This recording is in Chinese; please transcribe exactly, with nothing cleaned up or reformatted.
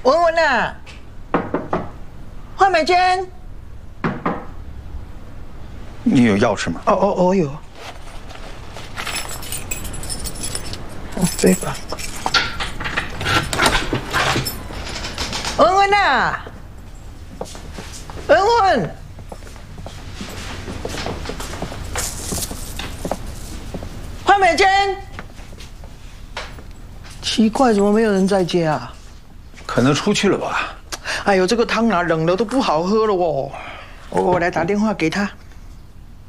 文文啊，换美娟。 你有钥匙吗？ 哦哦哦，有。哦，这个。文文啊，文文。 潘美娟，奇怪，怎么没有人在家啊？ 可能出去了吧。 哎呦，这个汤啊，冷了都不好喝了哦。我我来打电话给他。